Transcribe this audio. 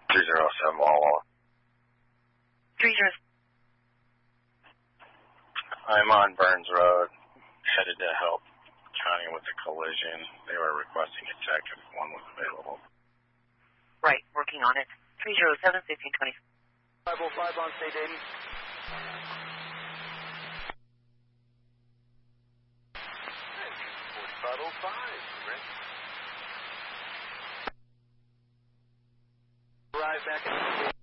307 Walla. 30. I'm on Burns Road, headed to help County with the collision. They were requesting a tech if one was available. Right, working on it. 307 1520. 505 on state 80. 4505, correct? Arrive back at